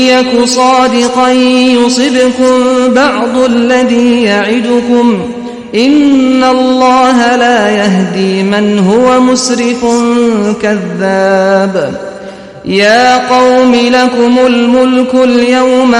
يك صادقا يصبكم بعض الذي يعدكم إن الله لا يهدي من هو مسرف كذاب يا قوم لكم الملك اليوم